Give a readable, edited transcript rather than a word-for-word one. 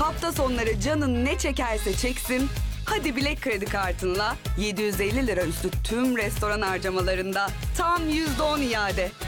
Hafta sonları canın ne çekerse çeksin. Hadi Bilek kredi kartınla 750 lira üstü tüm restoran harcamalarında tam %10 iade.